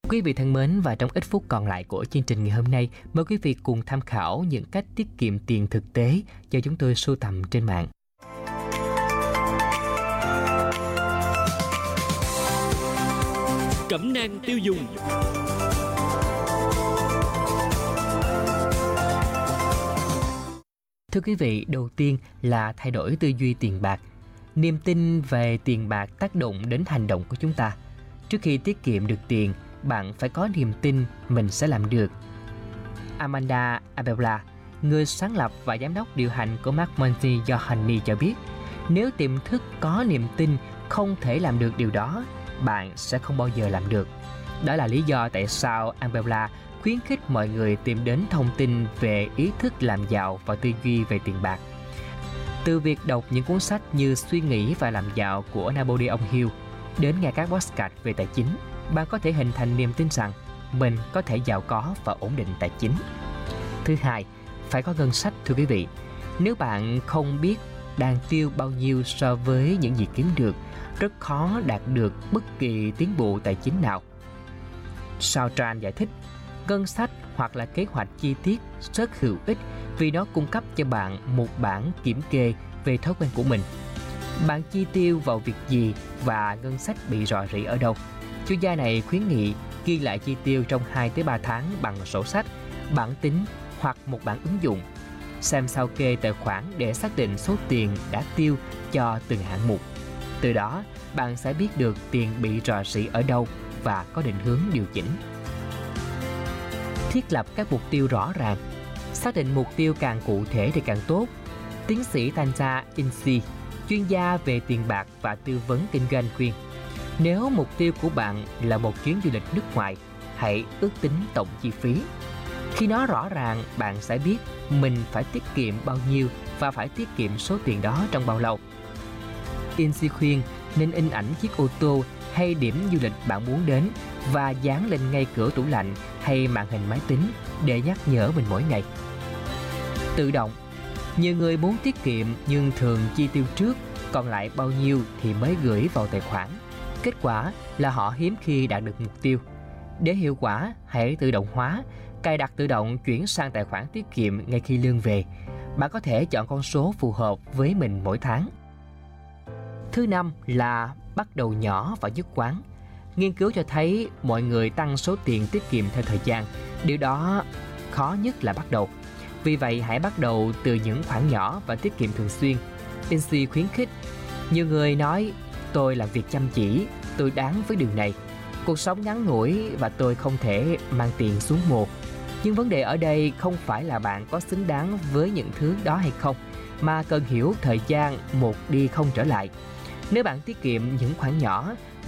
Quý vị thân mến, và trong ít phút còn lại của chương trình ngày hôm nay, mời quý vị cùng tham khảo những cách tiết kiệm tiền thực tế do chúng tôi sưu tầm trên mạng. Cẩm nang tiêu dùng. Thưa quý vị, đầu tiên là thay đổi tư duy tiền bạc. Niềm tin về tiền bạc tác động đến hành động của chúng ta. Trước khi tiết kiệm được tiền, bạn phải có niềm tin mình sẽ làm được. Amanda Abela, người sáng lập và giám đốc điều hành của McMonty do Honey cho biết, nếu tiềm thức có niềm tin không thể làm được điều đó, bạn sẽ không bao giờ làm được. Đó là lý do tại sao Abela khuyến khích mọi người tìm đến thông tin về ý thức làm giàu và tư duy về tiền bạc. Từ việc đọc những cuốn sách như Suy nghĩ và làm giàu của Napoleon Hill đến nghe các podcast về tài chính, bạn có thể hình thành niềm tin rằng mình có thể giàu có và ổn định tài chính. Thứ hai, phải có ngân sách, thưa quý vị. Nếu bạn không biết đang tiêu bao nhiêu so với những gì kiếm được, rất khó đạt được bất kỳ tiến bộ tài chính nào. Sautran giải thích, ngân sách hoặc là kế hoạch chi tiết rất hữu ích vì nó cung cấp cho bạn một bản kiểm kê về thói quen của mình. Bạn chi tiêu vào việc gì và ngân sách bị rò rỉ ở đâu. Chuyên gia này khuyến nghị ghi lại chi tiêu trong 2-3 tháng bằng sổ sách, bảng tính hoặc một bản ứng dụng. Xem sao kê tài khoản để xác định số tiền đã tiêu cho từng hạng mục. Từ đó, bạn sẽ biết được tiền bị rò rỉ ở đâu và có định hướng điều chỉnh. Thiết lập các mục tiêu rõ ràng. Xác định mục tiêu càng cụ thể thì càng tốt. Tiến sĩ Tanja Insi, chuyên gia về tiền bạc và tư vấn kinh doanh khuyên, nếu mục tiêu của bạn là một chuyến du lịch nước ngoài, hãy ước tính tổng chi phí. Khi nó rõ ràng, bạn sẽ biết mình phải tiết kiệm bao nhiêu và phải tiết kiệm số tiền đó trong bao lâu. Insi khuyên nên in ảnh chiếc ô tô hay điểm du lịch bạn muốn đến và dán lên ngay cửa tủ lạnh hay màn hình máy tính để nhắc nhở mình mỗi ngày. Tự động. Nhiều người muốn tiết kiệm nhưng thường chi tiêu trước, còn lại bao nhiêu thì mới gửi vào tài khoản. Kết quả là họ hiếm khi đạt được mục tiêu. Để hiệu quả, hãy tự động hóa, cài đặt tự động chuyển sang tài khoản tiết kiệm ngay khi lương về. Bạn có thể chọn con số phù hợp với mình mỗi tháng. Thứ năm là bắt đầu nhỏ và nhất quán. Nghiên cứu cho thấy mọi người tăng số tiền tiết kiệm theo thời gian. Điều đó khó nhất là bắt đầu. Vì vậy hãy bắt đầu từ những khoản nhỏ và tiết kiệm thường xuyên. Insi khuyến khích. Nhiều người nói, tôi làm việc chăm chỉ, tôi đáng với điều này. Cuộc sống ngắn ngủi và tôi không thể mang tiền xuống mồ. Nhưng vấn đề ở đây không phải là bạn có xứng đáng với những thứ đó hay không, mà cần hiểu thời gian một đi không trở lại. Nếu bạn tiết kiệm những khoản nhỏ